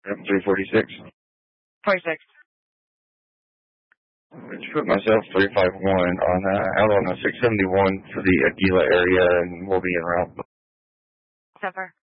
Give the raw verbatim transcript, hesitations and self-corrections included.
three forty-six. forty-six. Let's put myself three five one on uh, out on a six seventy-one for the Aguila area, and we'll be en route. Sever.